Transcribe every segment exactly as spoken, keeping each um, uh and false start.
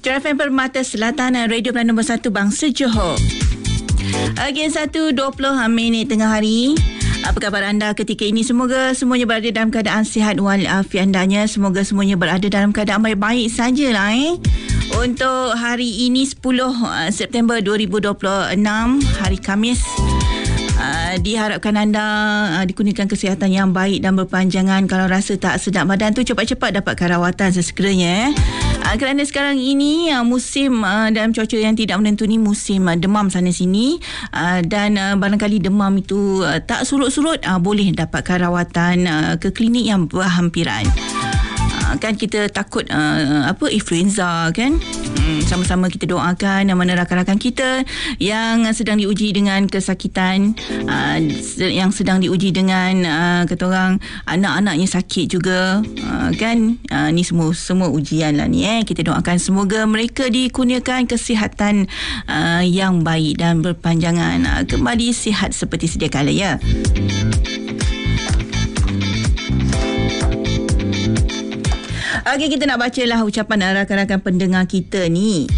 Johor F M Permata Selatan, Radio Pilihan Nombor satu Bangsa Johor. Okey, satu dua puluh minit tengah hari. Apa khabar anda ketika ini? Semoga semuanya berada dalam keadaan sihat walafiat andanya. Semoga semuanya berada dalam keadaan baik-baik sajalah eh. Untuk hari ini sepuluh September dua ribu dua puluh enam, hari Khamis. Uh, diharapkan anda uh, dikurniakan kesihatan yang baik dan berpanjangan. Kalau rasa tak sedap badan tu, cepat-cepat dapatkan rawatan sesegeranya eh. Uh, kerana sekarang ini uh, musim uh, dalam cuaca yang tidak menentu ni, musim uh, demam sana sini, uh, dan uh, barangkali demam itu uh, tak surut-surut, uh, boleh dapatkan rawatan uh, ke klinik yang berhampiran. Kan kita takut uh, apa influenza kan. Hmm, sama-sama kita doakan mana rakan-rakan kita yang sedang diuji dengan kesakitan, uh, yang sedang diuji dengan uh, kata orang anak-anaknya sakit juga, uh, kan. Uh, ni semua semua ujian lah ni eh. Kita doakan semoga mereka dikurniakan kesihatan uh, yang baik dan berpanjangan, uh, kembali sihat seperti sedia kala ya. Okey, kita nak bacalah ucapan rakan-rakan pendengar kita ni.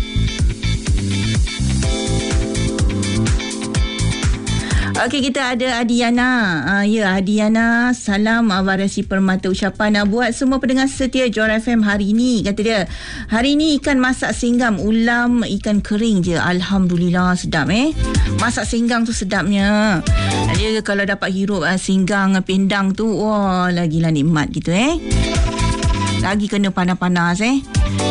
Okey, kita ada Adiana. Uh, ya, Adiana, salam uh, variasi permata ucapan uh, buat semua pendengar setia Johor F M hari ini. Kata dia, hari ini ikan masak singgam, ulam ikan kering je. Alhamdulillah, sedap eh. Masak singgang tu sedapnya. Dia kalau dapat hirup uh, singgang pindang tu, wah, lagilah nikmat gitu eh. Lagi kena panas-panas eh.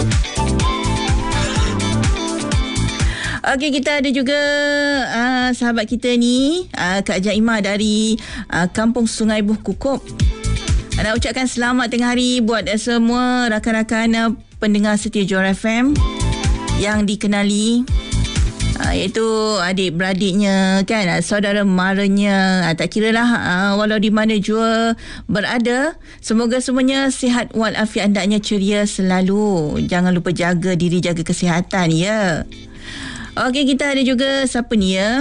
Okey, kita ada juga uh, sahabat kita ni, uh, Kak Jaimah dari uh, Kampung Sungai Buh Kukup. Nak ucapkan selamat tengah hari buat uh, semua rakan-rakan uh, pendengar setia Johor F M yang dikenali, Uh, iaitu adik-beradiknya kan, uh, saudara maranya, uh, tak kira lah uh, walau di mana jua berada, semoga semuanya sihat walafiat andaknya, ceria selalu. Jangan lupa jaga diri, jaga kesihatan ya. Okey, kita ada juga siapa ni ya.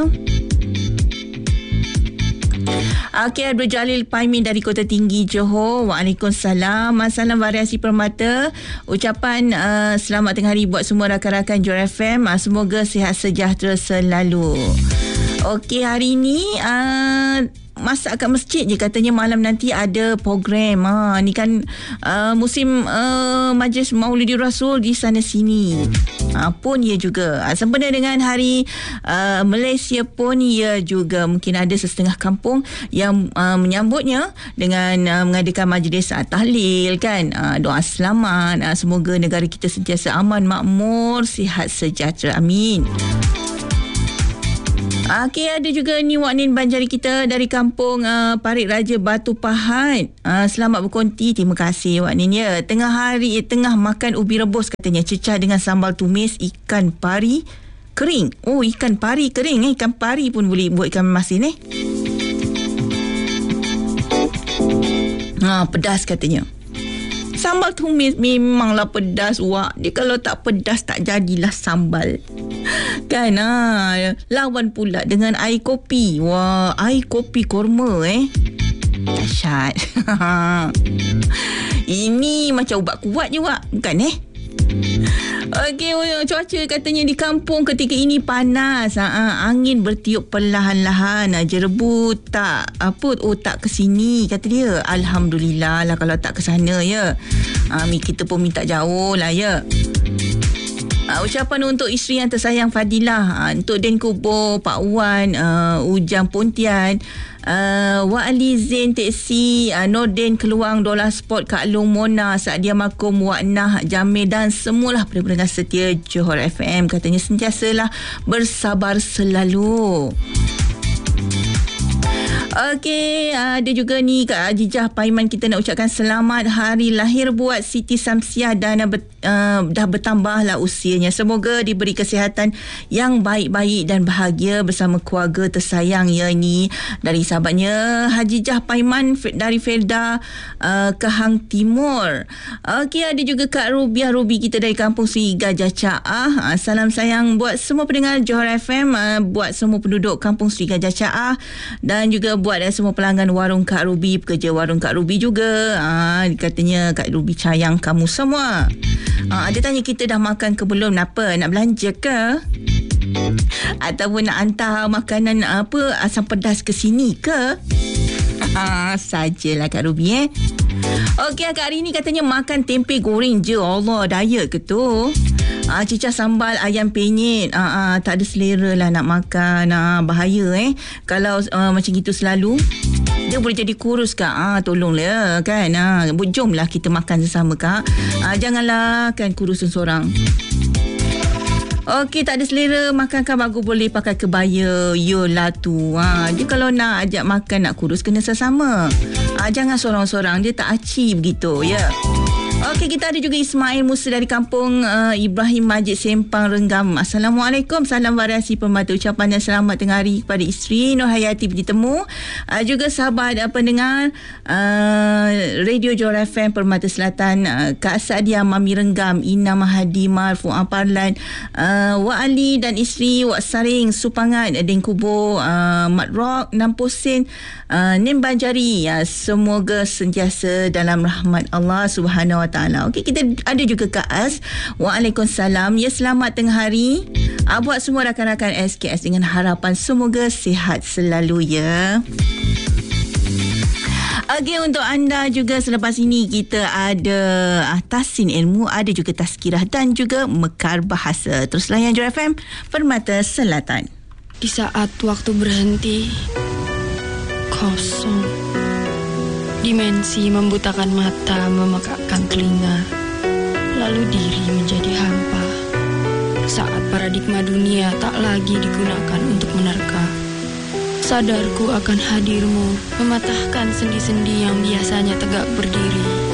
Okey, Abdul Jalil Paimin dari Kota Tinggi Johor. Waalaikumsalam. Salam variasi permata. Ucapan uh, selamat tengah hari buat semua rakan-rakan Johor F M. Uh, semoga sihat sejahtera selalu. Okey, hari ini uh, masak kat masjid je katanya, malam nanti ada program. Ha, ni kan uh, musim uh, Majlis Maulidur Rasul di sana sini. Ha, pun ia juga ha, sempena dengan hari uh, Malaysia pun ia juga mungkin ada sesetengah kampung yang uh, menyambutnya dengan uh, mengadakan majlis uh, tahlil kan, uh, doa selamat. Uh, semoga negara kita sentiasa aman, makmur, sihat sejahtera. Amin. Okey, ada juga ni Wak Nin Banjari kita dari kampung uh, Parit Raja Batu Pahat. Uh, selamat berkonti. Terima kasih Wak Nin ya. Tengah hari, tengah makan ubi rebus katanya, cecah dengan sambal tumis ikan pari kering. Oh, ikan pari kering eh. Ikan pari pun boleh buat ikan masin eh. Ha, pedas katanya. Sambal tumis memanglah pedas Wak. Dia kalau tak pedas tak jadilah sambal. Kan ha? Lawan pula dengan air kopi. Wah, air kopi kurma eh. Dahsyat. Ini macam ubat kuat je Wak. Bukan eh? Okey, cuaca katanya di kampung ketika ini panas. Ha, angin bertiup perlahan-lahan. Jerebu tak apa, oh tak ke sini kata dia. Alhamdulillah lah kalau tak ke sana ya. Ha, kita pun minta jauh lah ya. Uh, ucapan untuk isteri yang tersayang Fadilah, uh, untuk Den Kubo, Pak Wan, uh, Ujang Pontian, uh, Wak Ali Zain Teksi, uh, Nordin Keluang, Dola Sport, Kak Long Mona, Saadia Makum, Wak Nah Jamil dan semualah pendengar setia Johor F M. Katanya sentiasalah bersabar selalu. Okey, ada juga ni Kak Ajijah Paiman, kita nak ucapkan selamat hari lahir buat Siti Samsiah dan uh, dah bertambahlah usianya. Semoga diberi kesihatan yang baik-baik dan bahagia bersama keluarga tersayang ya. Ini dari sahabatnya Hajijah Paiman dari Felda uh, Kahang Timur. Okey, ada juga Kak Rubiah Rubi kita dari Kampung Sri Gajah Caah. Uh, salam sayang buat semua pendengar Johor F M, uh, buat semua penduduk Kampung Sri Gajah Caah dan juga buat eh, semua pelanggan warung Kak Ruby, pekerja warung Kak Ruby juga. Ha, katanya Kak Ruby sayang kamu semua. Ha, ada Dia tanya kita dah makan ke belum, apa nak belanja ke, ataupun nak hantar makanan apa asam pedas ke sini ke. Ha, sajalah Kak Ruby eh. Okey, Kak hari ni katanya makan tempe goreng je. Allah, diet ke tu? Ah, cicah sambal ayam penyet. Ah, ah, tak ada selera lah nak makan. Ah, bahaya eh. Kalau uh, macam gitu selalu, dia boleh jadi kurus Kak. Ah, tolonglah kan. Ah, jomlah kita makan sesama Kak. Ah, janganlah kan kurus seorang. Okey, tak ada selera makan kan bagus boleh pakai kebaya. Yolah tu. Ha, dia kalau nak ajak makan nak kurus kena sesama. Ha, jangan seorang-seorang. Dia tak aci begitu ya. Okey, kita ada juga Ismail Musa dari kampung uh, Ibrahim Majid Sempang Renggam. Assalamualaikum, salam variasi permata, ucapan dan selamat tengah hari kepada isteri Nur Hayati bertemu, uh, juga sahabat uh, pendengar uh, Radio Johor F M Permata Selatan, uh, Kak Sadia Mami Renggam, Ina Mahadi Marfu Aparlan, uh, Wak Ali dan isteri Wak Saring Supangat Deng Kubo, uh, Mat Rock Nampo Sen, uh, Nem Banjari, uh, semoga sentiasa dalam rahmat Allah Subhanahu Wa Taala. Okey, kita ada juga Kak As. Waalaikumsalam. Ya, selamat tengah hari. Uh, buat semua rakan-rakan S K S dengan harapan semoga sihat selalu ya. Okey, untuk anda juga selepas ini kita ada uh, Tahsin Ilmu, ada juga Tazkirah dan juga Mekar Bahasa. Terus layan Johor F M Permata Selatan. Di saat waktu berhenti, kosong. Dimensi membutakan mata, memekakkan telinga, lalu diri menjadi hampa. Saat paradigma dunia tak lagi digunakan untuk menerka, sadarku akan hadirmu, mematahkan sendi-sendi yang biasanya tegak berdiri.